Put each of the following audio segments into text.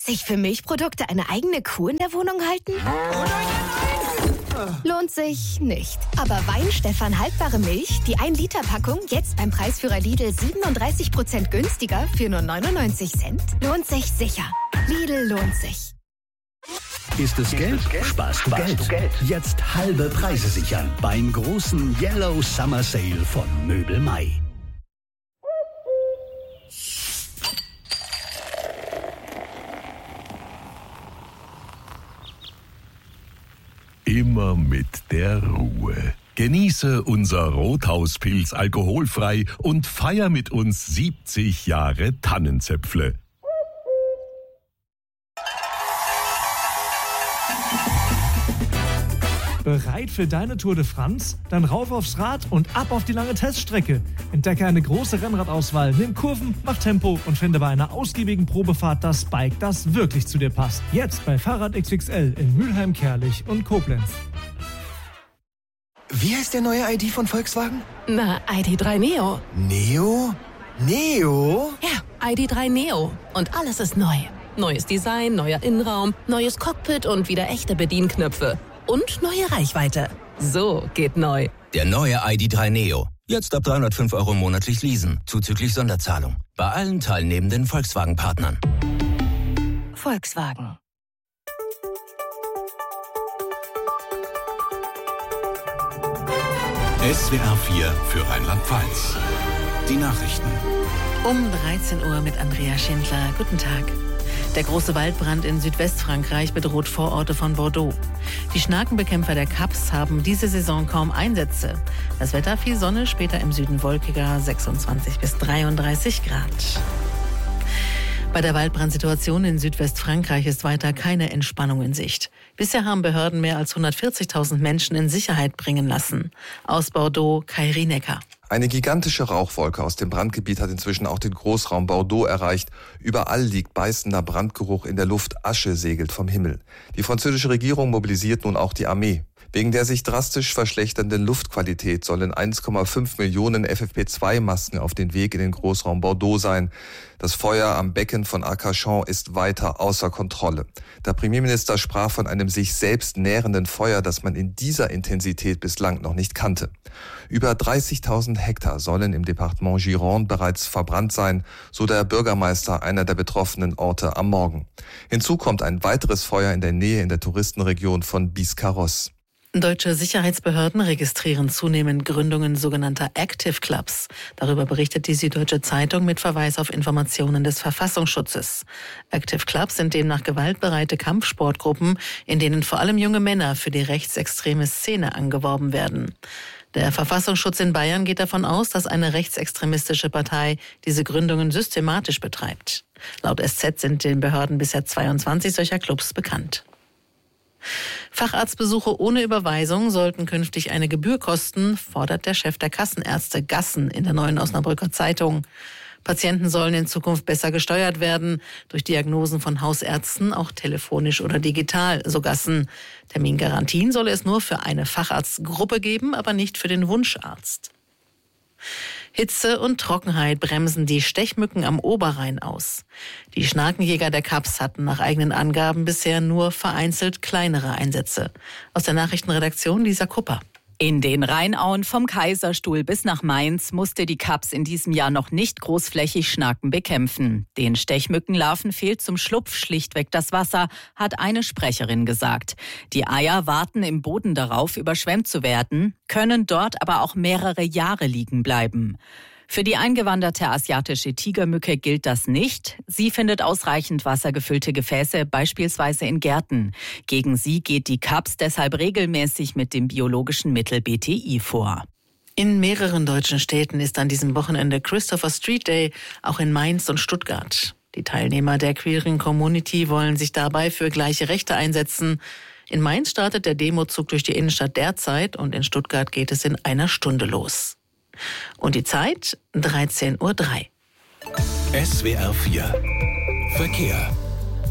sich für Milchprodukte eine eigene Kuh in der Wohnung halten? Lohnt sich nicht. Aber Weinstefan haltbare Milch, die 1-Liter-Packung, jetzt beim Preisführer Lidl 37% günstiger für nur 99 Cent, lohnt sich sicher. Lidl lohnt sich. Ist es Geld? Sparst du Geld. Jetzt halbe Preise sichern beim großen Yellow Summer Sale von Möbel Mai. Immer mit der Ruhe. Genieße unser Rothauspilz alkoholfrei und feier mit uns 70 Jahre Tannenzäpfle. Bereit für deine Tour de France? Dann rauf aufs Rad und ab auf die lange Teststrecke. Entdecke eine große Rennradauswahl, nimm Kurven, mach Tempo und finde bei einer ausgiebigen Probefahrt das Bike, das wirklich zu dir passt. Jetzt bei Fahrrad XXL in Mülheim, Kerlich und Koblenz. Wie heißt der neue ID von Volkswagen? Na, ID.3 Neo. Neo? Neo? Ja, ID.3 Neo. Und alles ist neu. Neues Design, neuer Innenraum, neues Cockpit und wieder echte Bedienknöpfe. Und neue Reichweite. So geht neu. Der neue ID.3 Neo. Jetzt ab 305 € monatlich leasen, zuzüglich Sonderzahlung. Bei allen teilnehmenden Volkswagen-Partnern. Volkswagen. SWR 4 für Rheinland-Pfalz. Die Nachrichten. Um 13 Uhr mit Andrea Schindler. Guten Tag. Der große Waldbrand in Südwestfrankreich bedroht Vororte von Bordeaux. Die Schnakenbekämpfer der CAPS haben diese Saison kaum Einsätze. Das Wetter viel Sonne, später im Süden wolkiger, 26 bis 33 Grad. Bei der Waldbrandsituation in Südwestfrankreich ist weiter keine Entspannung in Sicht. Bisher haben Behörden mehr als 140.000 Menschen in Sicherheit bringen lassen. Aus Bordeaux, Kai Rienecker. Eine gigantische Rauchwolke aus dem Brandgebiet hat inzwischen auch den Großraum Bordeaux erreicht. Überall liegt beißender Brandgeruch in der Luft, Asche segelt vom Himmel. Die französische Regierung mobilisiert nun auch die Armee. Wegen der sich drastisch verschlechternden Luftqualität sollen 1,5 Millionen FFP2-Masken auf den Weg in den Großraum Bordeaux sein. Das Feuer am Becken von Arcachon ist weiter außer Kontrolle. Der Premierminister sprach von einem sich selbst nährenden Feuer, das man in dieser Intensität bislang noch nicht kannte. Über 30.000 Hektar sollen im Departement Gironde bereits verbrannt sein, so der Bürgermeister einer der betroffenen Orte am Morgen. Hinzu kommt ein weiteres Feuer in der Nähe in der Touristenregion von Biscarrosse. Deutsche Sicherheitsbehörden registrieren zunehmend Gründungen sogenannter Active Clubs. Darüber berichtet die Süddeutsche Zeitung mit Verweis auf Informationen des Verfassungsschutzes. Active Clubs sind demnach gewaltbereite Kampfsportgruppen, in denen vor allem junge Männer für die rechtsextreme Szene angeworben werden. Der Verfassungsschutz in Bayern geht davon aus, dass eine rechtsextremistische Partei diese Gründungen systematisch betreibt. Laut SZ sind den Behörden bisher 22 solcher Clubs bekannt. Facharztbesuche ohne Überweisung sollten künftig eine Gebühr kosten, fordert der Chef der Kassenärzte Gassen in der Neuen Osnabrücker Zeitung. Patienten sollen in Zukunft besser gesteuert werden, durch Diagnosen von Hausärzten, auch telefonisch oder digital, so Gassen. Termingarantien solle es nur für eine Facharztgruppe geben, aber nicht für den Wunscharzt. Hitze und Trockenheit bremsen die Stechmücken am Oberrhein aus. Die Schnakenjäger der CAPS hatten nach eigenen Angaben bisher nur vereinzelt kleinere Einsätze. Aus der Nachrichtenredaktion Lisa Kupper. In den Rheinauen vom Kaiserstuhl bis nach Mainz musste die CAPS in diesem Jahr noch nicht großflächig Schnaken bekämpfen. Den Stechmückenlarven fehlt zum Schlupf schlichtweg das Wasser, hat eine Sprecherin gesagt. Die Eier warten im Boden darauf, überschwemmt zu werden, können dort aber auch mehrere Jahre liegen bleiben. Für die eingewanderte asiatische Tigermücke gilt das nicht. Sie findet ausreichend wassergefüllte Gefäße, beispielsweise in Gärten. Gegen sie geht die CAPS deshalb regelmäßig mit dem biologischen Mittel BTI vor. In mehreren deutschen Städten ist an diesem Wochenende Christopher Street Day, auch in Mainz und Stuttgart. Die Teilnehmer der queeren Community wollen sich dabei für gleiche Rechte einsetzen. In Mainz startet der Demozug durch die Innenstadt derzeit und in Stuttgart geht es in einer Stunde los. Und die Zeit 13:03 Uhr. SWR 4 Verkehr.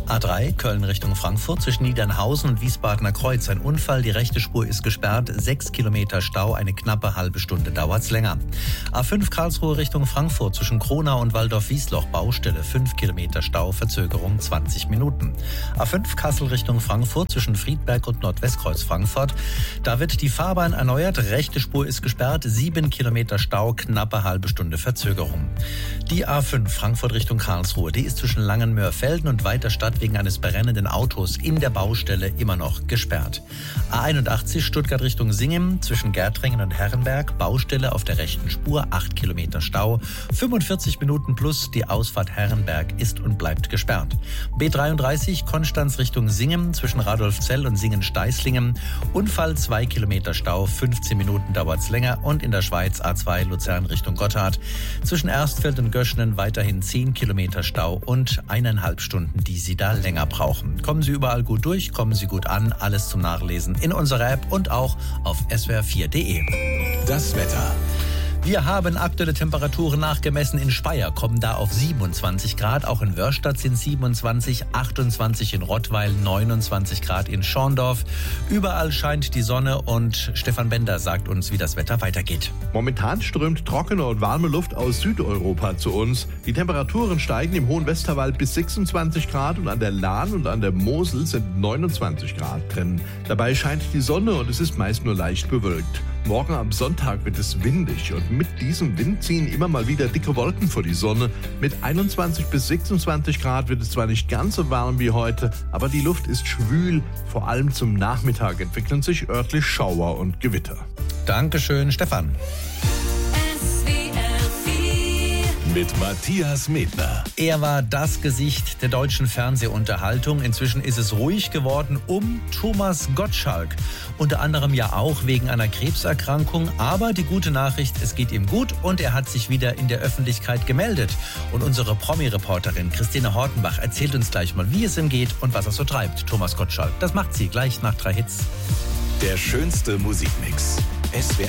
A3 Köln Richtung Frankfurt zwischen Niedernhausen und Wiesbadener Kreuz. Ein Unfall, die rechte Spur ist gesperrt, 6 Kilometer Stau, eine knappe halbe Stunde dauert's länger. A5 Karlsruhe Richtung Frankfurt zwischen Kronau und Waldorf-Wiesloch, Baustelle, 5 Kilometer Stau, Verzögerung 20 Minuten. A5 Kassel Richtung Frankfurt zwischen Friedberg und Nordwestkreuz Frankfurt. Da wird die Fahrbahn erneuert, rechte Spur ist gesperrt, 7 Kilometer Stau, knappe halbe Stunde Verzögerung. Die A5 Frankfurt Richtung Karlsruhe, die ist zwischen Langenmörfelden und Weiterstadt wegen eines brennenden Autos in der Baustelle immer noch gesperrt. A81 Stuttgart Richtung Singem zwischen Gärtringen und Herrenberg, Baustelle auf der rechten Spur, 8 Kilometer Stau, 45 Minuten plus, die Ausfahrt Herrenberg ist und bleibt gesperrt. B33 Konstanz Richtung Singem zwischen Radolfzell und Singen-Steißlingen, Unfall, 2 Kilometer Stau, 15 Minuten dauert's länger, und in der Schweiz A2 Luzern Richtung Gotthard zwischen Erstfeld und Göschenen weiterhin 10 Kilometer Stau und 1,5 Stunden, die Sie da länger brauchen. Kommen Sie überall gut durch, kommen Sie gut an, alles zum Nachlesen in unserer App und auch auf swr4.de. Das Wetter. Wir haben aktuelle Temperaturen nachgemessen. In Speyer kommen da auf 27 Grad. Auch in Wörstadt sind 27, 28 in Rottweil, 29 Grad in Schorndorf. Überall scheint die Sonne und Stefan Bender sagt uns, wie das Wetter weitergeht. Momentan strömt trockene und warme Luft aus Südeuropa zu uns. Die Temperaturen steigen im hohen Westerwald bis 26 Grad und an der Lahn und an der Mosel sind 29 Grad drin. Dabei scheint die Sonne und es ist meist nur leicht bewölkt. Morgen am Sonntag wird es windig und mit diesem Wind ziehen immer mal wieder dicke Wolken vor die Sonne. Mit 21 bis 26 Grad wird es zwar nicht ganz so warm wie heute, aber die Luft ist schwül. Vor allem zum Nachmittag entwickeln sich örtlich Schauer und Gewitter. Dankeschön, Stefan. Mit Matthias Medner. Er war das Gesicht der deutschen Fernsehunterhaltung. Inzwischen ist es ruhig geworden um Thomas Gottschalk. Unter anderem ja auch wegen einer Krebserkrankung. Aber die gute Nachricht, es geht ihm gut und er hat sich wieder in der Öffentlichkeit gemeldet. Und unsere Promi-Reporterin Christine Hortenbach erzählt uns gleich mal, wie es ihm geht und was er so treibt, Thomas Gottschalk. Das macht sie gleich nach 3 Hits. Der schönste Musikmix. SWR